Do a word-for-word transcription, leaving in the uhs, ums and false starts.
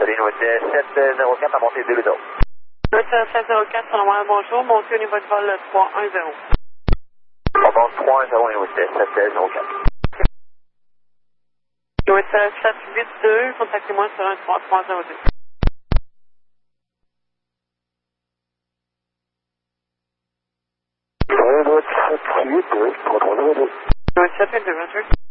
Salut, Nouette sept zéro quatre à monter deux zéro. Nouette sept zéro quatre, sur la moyenne, bonjour, montez au niveau de vol trois un zéro. Pardon, trois un zéro, Nouette sept zéro quatre. Nouette sept huit deux, contactez-moi sur un trois trois zéro deux. Nouette sept huit deux, trois trois zéro deux. Nouette sept huit deux, vingt-huit.